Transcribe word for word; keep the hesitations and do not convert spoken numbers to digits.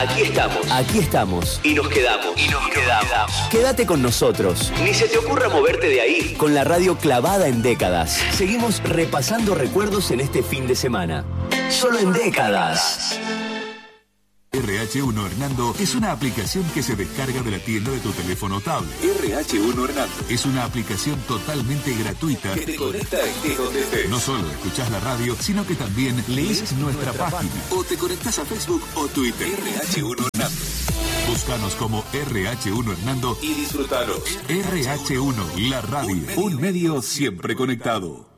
Aquí estamos. Aquí estamos. Y nos quedamos. Y nos quedamos. Quédate con nosotros. Ni se te ocurra moverte de ahí. Con la radio clavada en décadas. Seguimos repasando recuerdos en este fin de semana. Solo en décadas. R H uno Hernando es una aplicación que se descarga de la tienda de tu teléfono tablet. R H uno Hernando es una aplicación totalmente gratuita que te conecta estés donde estés. No solo escuchás la radio, sino que también lees nuestra, nuestra página. O te conectas a Facebook o Twitter. R H uno Hernando. Búscanos como R H uno Hernando y disfrutanos. R H uno, la radio, un medio siempre conectado.